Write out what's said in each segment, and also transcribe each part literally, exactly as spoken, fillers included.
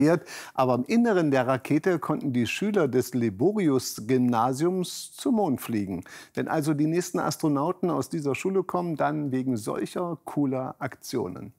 Aber im Inneren der Rakete konnten die Schüler des Liborius-Gymnasiums zum Mond fliegen. Wenn also die nächsten Astronauten aus dieser Schule kommen, dann wegen solcher cooler Aktionen.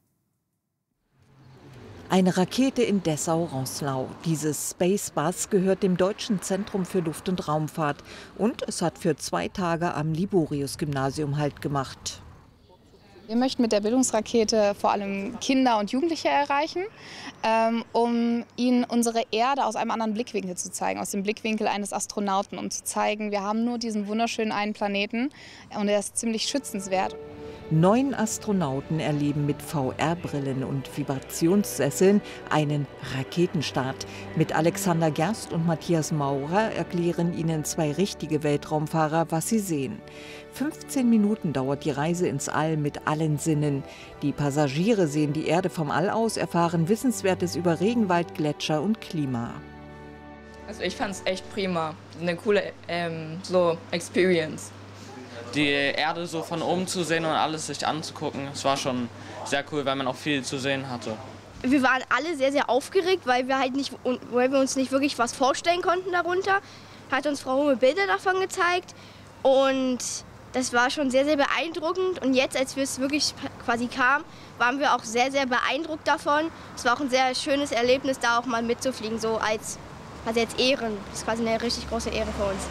Eine Rakete in Dessau-Roßlau. Dieses Space Bus gehört dem Deutschen Zentrum für Luft- und Raumfahrt. Und es hat für zwei Tage am Liborius-Gymnasium Halt gemacht. Wir möchten mit der Bildungsrakete vor allem Kinder und Jugendliche erreichen, ähm, um ihnen unsere Erde aus einem anderen Blickwinkel zu zeigen, aus dem Blickwinkel eines Astronauten, um zu zeigen, wir haben nur diesen wunderschönen einen Planeten und er ist ziemlich schützenswert. Neun Astronauten erleben mit V R-Brillen und Vibrationssesseln einen Raketenstart. Mit Alexander Gerst und Matthias Maurer erklären ihnen zwei richtige Weltraumfahrer, was sie sehen. fünfzehn Minuten dauert die Reise ins All mit allen Sinnen. Die Passagiere sehen die Erde vom All aus, erfahren Wissenswertes über Regenwald, Gletscher und Klima. Also ich fand es echt prima, eine coole ähm, so Experience. Die Erde so von oben zu sehen und alles sich anzugucken, es war schon sehr cool, weil man auch viel zu sehen hatte. Wir waren alle sehr, sehr aufgeregt, weil wir, halt nicht, weil wir uns nicht wirklich was vorstellen konnten darunter. Hat uns Frau Hummel Bilder davon gezeigt und das war schon sehr, sehr beeindruckend. Und jetzt, als wir es wirklich quasi kamen, waren wir auch sehr, sehr beeindruckt davon. Es war auch ein sehr schönes Erlebnis, da auch mal mitzufliegen, so als, also als Ehren. Das ist quasi eine richtig große Ehre für uns.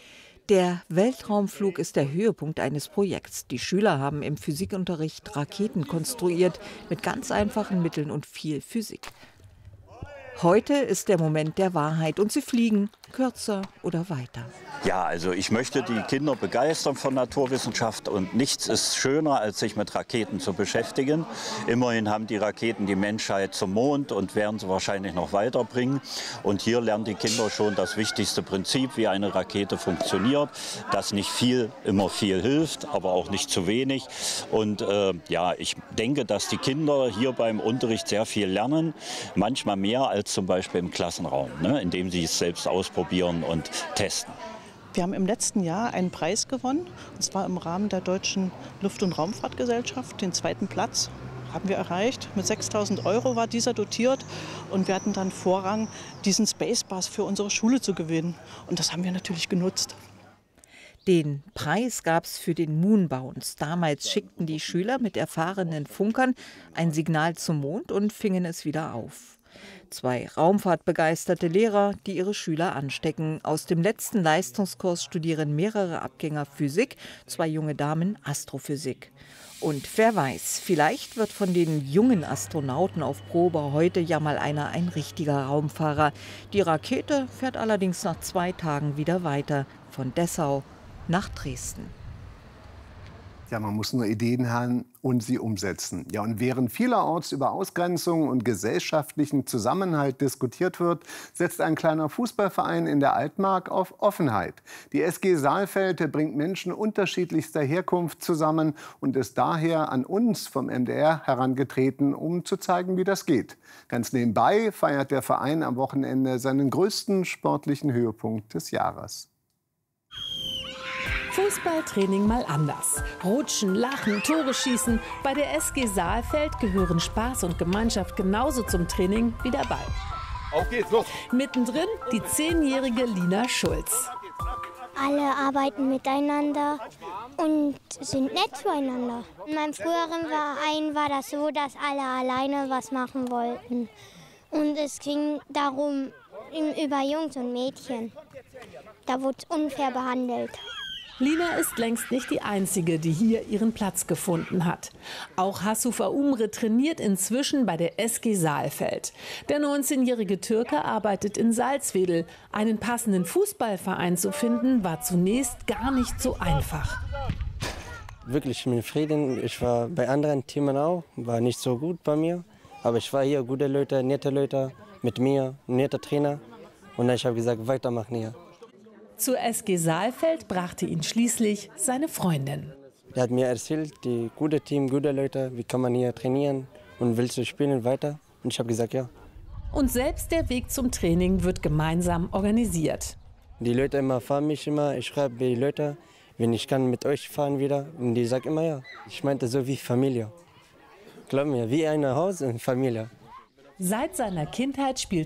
Der Weltraumflug ist der Höhepunkt eines Projekts. Die Schüler haben im Physikunterricht Raketen konstruiert, mit ganz einfachen Mitteln und viel Physik. Heute ist der Moment der Wahrheit und sie fliegen kürzer oder weiter. Ja, also ich möchte die Kinder begeistern von Naturwissenschaft und nichts ist schöner, als sich mit Raketen zu beschäftigen. Immerhin haben die Raketen die Menschheit zum Mond und werden sie wahrscheinlich noch weiterbringen. Und hier lernen die Kinder schon das wichtigste Prinzip, wie eine Rakete funktioniert, dass nicht viel immer viel hilft, aber auch nicht zu wenig. Und äh, ja, ich denke, dass die Kinder hier beim Unterricht sehr viel lernen, manchmal mehr als zum Beispiel im Klassenraum, ne, indem sie es selbst ausprobieren und testen. Wir haben im letzten Jahr einen Preis gewonnen, und zwar im Rahmen der Deutschen Luft- und Raumfahrtgesellschaft. Den zweiten Platz haben wir erreicht. Mit sechstausend Euro war dieser dotiert und wir hatten dann Vorrang, diesen Space Bus für unsere Schule zu gewinnen. Und das haben wir natürlich genutzt. Den Preis gab es für den Moonbounce. Damals schickten die Schüler mit erfahrenen Funkern ein Signal zum Mond und fingen es wieder auf. Zwei raumfahrtbegeisterte Lehrer, die ihre Schüler anstecken. Aus dem letzten Leistungskurs studieren mehrere Abgänger Physik, zwei junge Damen Astrophysik. Und wer weiß, vielleicht wird von den jungen Astronauten auf Probe heute ja mal einer ein richtiger Raumfahrer. Die Rakete fährt allerdings nach zwei Tagen wieder weiter, von Dessau nach Dresden. Ja, man muss nur Ideen haben und sie umsetzen. Ja, und während vielerorts über Ausgrenzung und gesellschaftlichen Zusammenhalt diskutiert wird, setzt ein kleiner Fußballverein in der Altmark auf Offenheit. Die S G Saalfeld bringt Menschen unterschiedlichster Herkunft zusammen und ist daher an uns vom M D R herangetreten, um zu zeigen, wie das geht. Ganz nebenbei feiert der Verein am Wochenende seinen größten sportlichen Höhepunkt des Jahres. Fußballtraining mal anders. Rutschen, lachen, Tore schießen. Bei der S G Saalfeld gehören Spaß und Gemeinschaft genauso zum Training wie der Ball. Auf geht's, los! Mittendrin die zehnjährige Lina Schulz. Alle arbeiten miteinander und sind nett zueinander. In meinem früheren Verein war das so, dass alle alleine was machen wollten. Und es ging darum, über Jungs und Mädchen. Da wurde es unfair behandelt. Lina ist längst nicht die Einzige, die hier ihren Platz gefunden hat. Auch Hasufa Umre trainiert inzwischen bei der S G Saalfeld. Der neunzehnjährige Türke arbeitet in Salzwedel. Einen passenden Fußballverein zu finden, war zunächst gar nicht so einfach. Wirklich mit Frieden. Ich war bei anderen Teams auch, war nicht so gut bei mir. Aber ich war hier, gute Leute, nette Leute mit mir, netter Trainer. Und dann habe ich gesagt, weitermachen hier. Zur S G Saalfeld brachte ihn schließlich seine Freundin. Er hat mir erzählt, die gute Team, gute Leute, wie kann man hier trainieren und willst du spielen weiter? Und ich habe gesagt, ja. Und selbst der Weg zum Training wird gemeinsam organisiert. Die Leute immer fahren mich immer, ich schreibe die Leute, wenn ich kann mit euch fahren wieder. Und die sagen immer ja. Ich meinte so wie Familie. Glaub mir, wie ein Haus und Familie. Seit seiner Kindheit spielt